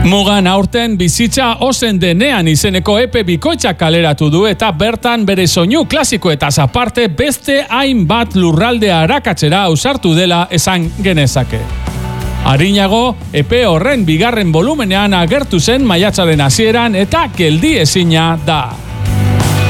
Mugan aurten bizitza ozen denean izeneko epe bikoitza kaleratu du eta bertan bere soinu klasikoetaz aparte beste hainbat lurraldea arakatzera ausartu dela esan genezake. Arinago, epe horren bigarren volumenean agertu zen maiatzaren hasieran eta geldi ezina da.